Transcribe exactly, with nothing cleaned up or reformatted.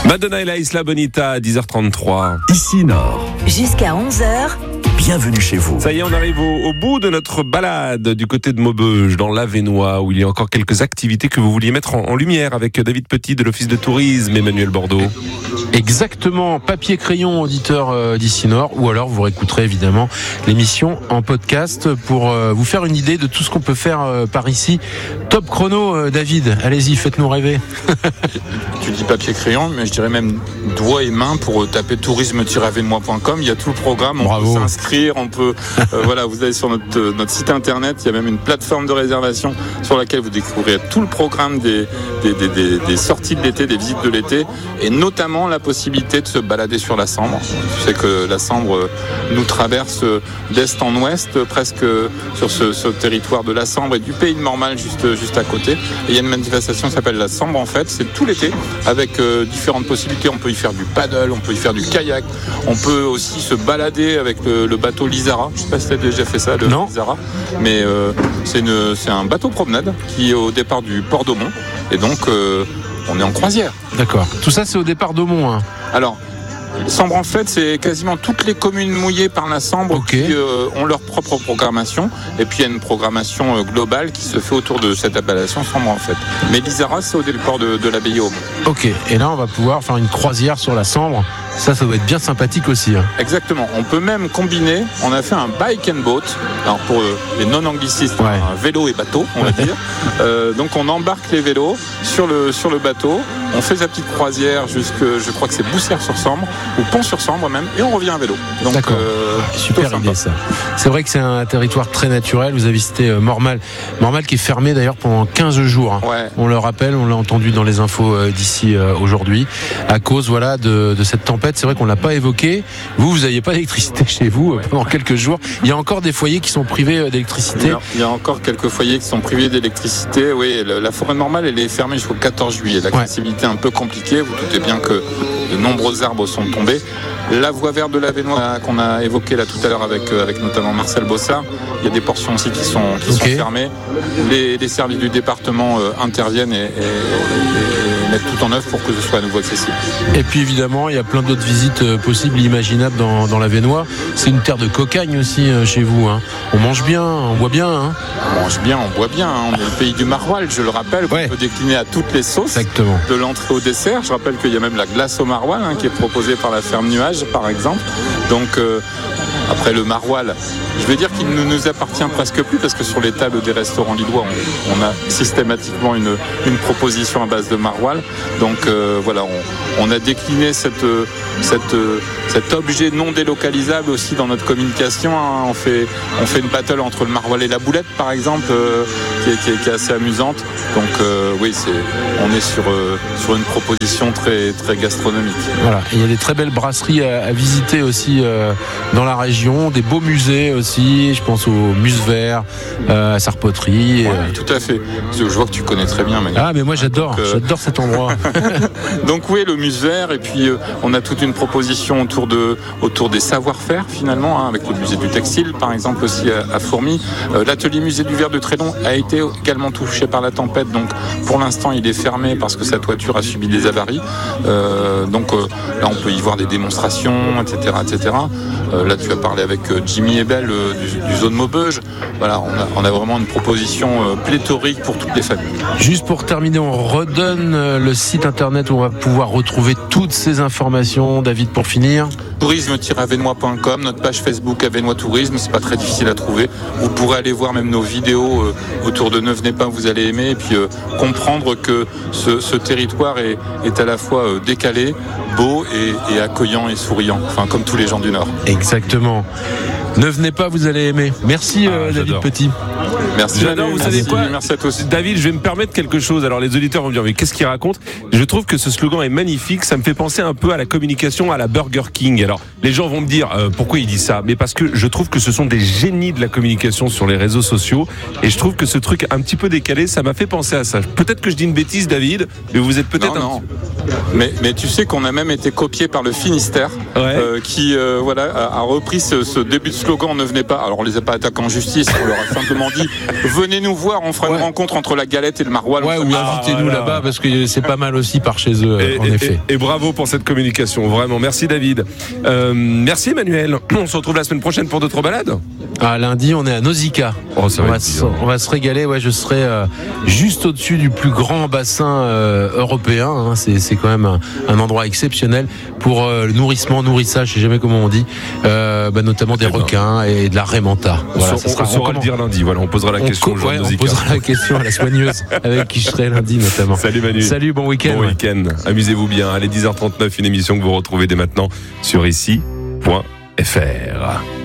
Madonna et la Isla Bonita à dix heures trente-trois. Ici Nord. Jusqu'à onze heures. Bienvenue chez vous. Ça y est, on arrive au, au bout de notre balade du côté de Maubeuge, dans l'Avesnois, où il y a encore quelques activités que vous vouliez mettre en, en lumière avec David Petit de l'Office de tourisme, Emmanuel Bordeaux. Exactement, papier crayon auditeur euh, d'ici Nord, ou alors vous réécouterez évidemment l'émission en podcast pour euh, vous faire une idée de tout ce qu'on peut faire euh, par ici. Top chrono, euh, David, allez-y, faites-nous rêver. Tu dis papier crayon, mais je dirais même doigt et main pour taper tourisme tiret avesnois point com. Il y a tout le programme, on Bravo. peut s'inscrire, on peut, euh, voilà, vous allez sur notre, euh, notre site internet, il y a même une plateforme de réservation sur laquelle vous découvrirez tout le programme des, des, des, des, des sorties de l'été, des visites de l'été, et notamment la possibilité de se balader sur la Sambre. Tu sais que la Sambre nous traverse d'est en ouest, presque sur ce, ce territoire de la Sambre et du Pays de Mormal juste, juste à côté. Et il y a une manifestation qui s'appelle la Sambre en fait, c'est tout l'été avec euh, différentes possibilités. On peut y faire du paddle, on peut y faire du kayak, on peut aussi se balader avec le, le bateau Lizara. Je ne sais pas si tu as déjà fait ça, le non. Lizara, mais euh, c'est, une, c'est un bateau promenade qui est au départ du port d'Aumont et donc euh, on est en croisière. D'accord, tout ça c'est au départ d'Aumont. Hein. Alors, Sambre en fait, c'est quasiment toutes les communes mouillées par la Sambre okay. qui euh, ont leur propre programmation. Et puis il y a une programmation euh, globale qui se fait autour de cette appellation Sambre en fait. Mais l'Isara, c'est au départ de, de l'abbaye Aumont. Ok, et là on va pouvoir faire une croisière sur la Sambre. Ça, ça doit être bien sympathique aussi. Hein. Exactement. On peut même combiner. On a fait un bike and boat. Alors pour euh, les non-anglicistes, ouais. un vélo et bateau, on va dire. Euh, donc on embarque les vélos sur le sur le bateau. On fait sa petite croisière jusque, je crois que c'est Boussières-sur-Sambre ou Pont-sur-Sambre même, et on revient à vélo. Donc, d'accord. Euh, super idée ça. C'est vrai que c'est un territoire très naturel. Vous avez visité euh, Mormal, Mormal qui est fermé d'ailleurs pendant quinze jours. Hein. Ouais. On le rappelle, on l'a entendu dans les infos euh, d'ici euh, aujourd'hui, à cause voilà de, de cette tempête. C'est vrai qu'on l'a pas évoqué. Vous, vous n'aviez pas d'électricité chez vous euh, pendant quelques jours. Il y a encore des foyers qui sont privés euh, d'électricité. Il y, a, il y a encore quelques foyers qui sont privés d'électricité. Oui, le, la forêt normale, elle est fermée jusqu'au quatorze juillet. L'accessibilité ouais. est un peu compliquée. Vous doutez bien que de nombreux arbres sont tombés. La voie verte de l'Avesnois qu'on a évoquée là tout à l'heure avec, avec notamment Marcel Bossard, il y a des portions aussi qui sont, qui okay. sont fermées. Les, les services du département euh, interviennent et, et, et mettent tout en œuvre pour que ce soit à nouveau accessible. Et puis évidemment, il y a plein d'autres visites euh, possibles, imaginables dans, dans l'Avesnois. C'est une terre de cocagne aussi euh, chez vous. Hein. On mange bien, on boit bien. Hein. On mange bien, on boit bien. Hein. On est le pays du maroilles, je le rappelle. Ouais. On peut décliner à toutes les sauces. Exactement. De l'entrée au dessert. Je rappelle qu'il y a même la glace au maroilles hein, qui est proposée par la ferme Nuage, par exemple. Donc euh, après le maroilles, je vais dire qu'il ne nous appartient presque plus parce que sur les tables des restaurants lillois, on, on a systématiquement une, une proposition à base de maroilles. Donc euh, voilà, on, on a décliné cette, cette, cet objet non délocalisable aussi dans notre communication. Hein. On fait, on fait une battle entre le maroilles et la boulette, par exemple, euh, qui, est, qui, est, qui est assez amusante. Donc euh, oui, c'est, on est sur, euh, sur une proposition très, très gastronomique. Voilà, il y a des très belles brasseries à, à visiter aussi euh, dans la région, des beaux musées aussi, je pense au Muse-Vert, euh, à Sarpoterie. Ouais, euh... Tout à fait. Je vois que tu connais très bien, Manu. Ah, mais moi j'adore, Donc, euh... j'adore cet endroit. Donc oui, le Muse-Vert, et puis euh, on a toute une proposition autour, de, autour des savoir-faire finalement, hein, avec le musée du textile par exemple aussi à, à Fourmies. Euh, l'atelier musée du verre de Trélon a été également touché par la tempête, donc pour l'instant il est fermé parce que sa toiture a subi des avaries. Euh, donc euh, là on peut y voir des démonstrations, et cetera, et cetera. Euh, là tu as parlé avec euh, Jimmy Ebel euh, du, du zone Maubeuge. Voilà, on a, on a vraiment une proposition euh, pléthorique pour toutes les familles. Juste pour terminer, on redonne euh, le site internet où on va pouvoir retrouver toutes ces informations. David, pour finir. tourisme tiret avesnois point com, notre page Facebook Avesnois Tourisme, c'est pas très difficile à trouver. Vous pourrez aller voir même nos vidéos euh, autour de Ne venez pas, vous allez aimer, et puis euh, comprendre que ce, ce territoire est, est à la fois euh, décalé, beau et, et accueillant et souriant, enfin comme tous les gens du Nord. Exactement. Ne venez pas, vous allez aimer. Merci ah, euh, David Petit. Merci. J'adore, Manu, vous savez merci, quoi merci à toi aussi. David, je vais me permettre quelque chose. Alors les auditeurs vont me dire mais qu'est-ce qu'il raconte ? Je trouve que ce slogan est magnifique. Ça me fait penser un peu à la communication à la Burger King. Alors les gens vont me dire euh, pourquoi il dit ça ? Mais parce que je trouve que ce sont des génies de la communication sur les réseaux sociaux. Et je trouve que ce truc un petit peu décalé, ça m'a fait penser à ça. Peut-être que je dis une bêtise, David, mais vous êtes peut-être non, un non. Mais, mais tu sais qu'on a même été copié par le Finistère, ouais. euh, qui euh, voilà, a, a repris ce, ce début de slogan « Ne venez pas ». Alors on les a pas attaqués en justice, on leur a simplement Normandie, venez nous voir, on fera Ouais. une rencontre entre la galette et le maroilles. Ouais, On ou fera- invitez-nous voilà. là-bas parce que c'est pas mal aussi par chez eux, Et, en et- effet. et- et bravo pour cette communication, vraiment. Merci David. Euh, merci Emmanuel. On se retrouve la semaine prochaine pour d'autres balades. Ah, lundi, on est à Nausicaa. Oh, ça on, va va être se, bien. on va se régaler. Ouais, je serai euh, juste au-dessus du plus grand bassin euh, européen. Hein. C'est, c'est quand même un, un endroit exceptionnel pour euh, le nourrissement, nourrissage, je sais jamais comment on dit, euh, bah, notamment des Eh ben. requins et de la raimanta. On, Voilà, sa- ça sera on saura le recommandé. dire lundi. Voilà, on posera la On, question co- au Jean ouais, de on Nausicaa. posera la question à la soigneuse avec qui je serai lundi notamment. Salut Manu. Salut, bon week-end. Bon week-end. Amusez-vous bien. Allez, dix heures trente-neuf, une émission que vous retrouvez dès maintenant sur ici point f r.